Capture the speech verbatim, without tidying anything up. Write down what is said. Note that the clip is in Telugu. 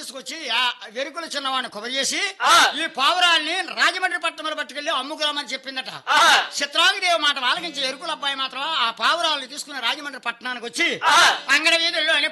తీసుకొచ్చి ఆ వెరుకుల చిన్నవాడిని కొబ్బరి చేసి ఈ పావురాల్ని రాజమండ్రి పట్టణంలో పట్టుకెళ్లి అమ్ముకురామని చెప్పిందట. చిత్రాంగిదేవి మాట ఆలకించి ఎరుకుల అబ్బాయి మాత్రం ఆ పావురాల్ని తీసుకుని రాజమండ్రి పట్టణానికి వచ్చి అంగడి వీధుల్లో